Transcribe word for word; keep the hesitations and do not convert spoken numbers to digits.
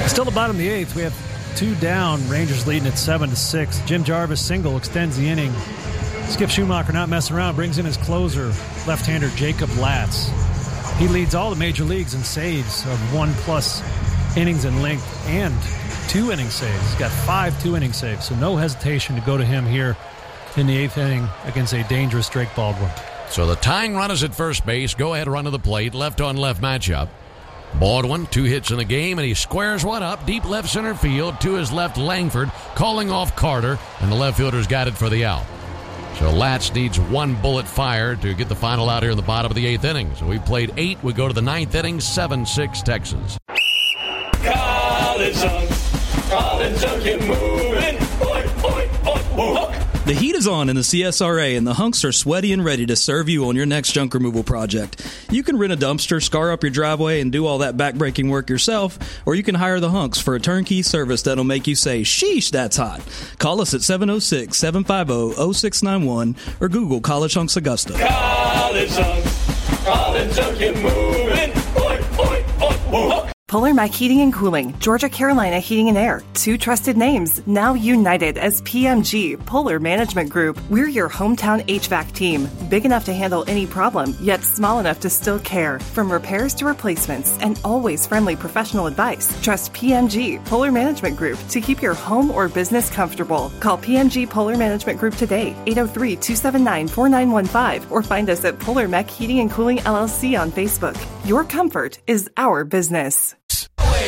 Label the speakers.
Speaker 1: Still the bottom of the eighth. We have two down. Rangers leading at seven to six. Jim Jarvis single extends the inning. Skip Schumacher not messing around. Brings in his closer, left-hander Jacob Latz. He leads all the major leagues in saves of one-plus innings in length and two-inning saves. He's got five two-inning saves, so no hesitation to go to him here in the eighth inning against a dangerous Drake Baldwin.
Speaker 2: So the tying run is at first base. Go-ahead run to the plate. Left-on-left matchup. Baldwin, two hits in the game, and he squares one up deep left center field to his left Langford, calling off Carter, and the left fielder's got it for the out. So Latz needs one bullet fired to get the final out here in the bottom of the eighth inning. So we played eight. We go to the ninth inning, seven six Texans.
Speaker 3: College Hunk, College Hunk, get moving. Oink, oink, oink, oink.
Speaker 4: The heat is on in the C S R A, and the Hunks are sweaty and ready to serve you on your next junk removal project. You can rent a dumpster, scar up your driveway, and do all that backbreaking work yourself, or you can hire the Hunks for a turnkey service that'll make you say, sheesh, that's hot. Call us at seven oh six, seven five oh, oh six nine one or Google College Hunks Augusta.
Speaker 3: College Hunk, College Hunk, get moving. Oink, oink, oink, oink.
Speaker 5: Polar Mac Heating and Cooling, Georgia Carolina Heating and Air. Two trusted names, now united as P M G, Polar Management Group. We're your hometown H V A C team. Big enough to handle any problem, yet small enough to still care. From repairs to replacements, and always friendly professional advice. Trust P M G, Polar Management Group, to keep your home or business comfortable. Call P M G Polar Management Group today, eight oh three, two seven nine, four nine one five, or find us at Polar Mac Heating and Cooling L L C on Facebook. Your comfort is our business.